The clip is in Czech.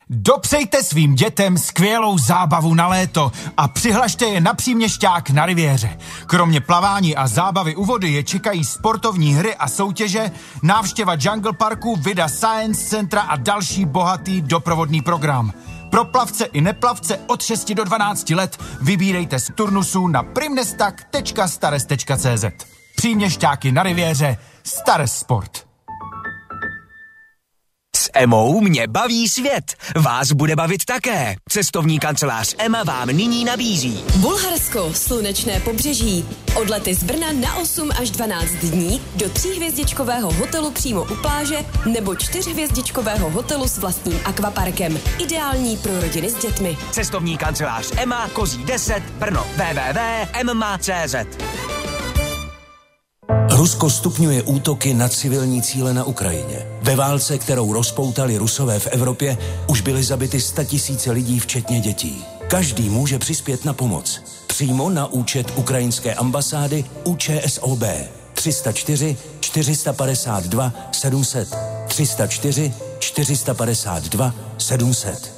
Dopřejte svým dětem skvělou zábavu na léto a přihlašte je na Příměšťák na Riviéře. Kromě plavání a zábavy u vody je čekají sportovní hry a soutěže, návštěva Jungle Parku, vida Science Centra a další bohatý doprovodný program. Pro plavce i neplavce od 6 do 12 let vybírejte z turnusů na primnestak.stares.cz. Příměšťáky na Riviéře, Stares Sport. S Emou mě baví svět. Vás bude bavit také. Cestovní kancelář Ema vám nyní nabízí Bulharsko, slunečné pobřeží. Odlety z Brna na 8 až 12 dní do 3hvězdičkového hotelu přímo u pláže nebo 4hvězdičkového hotelu s vlastním akvaparkem. Ideální pro rodiny s dětmi. Cestovní kancelář Ema, Kozí 10, Brno, www.emma.cz. Rusko stupňuje útoky na civilní cíle na Ukrajině. Ve válce, kterou rozpoutali Rusové v Evropě, už byly zabity 100 000 lidí, včetně dětí. Každý může přispět na pomoc. Přímo na účet ukrajinské ambasády ÚČSOB 304 452 700 304 452 700.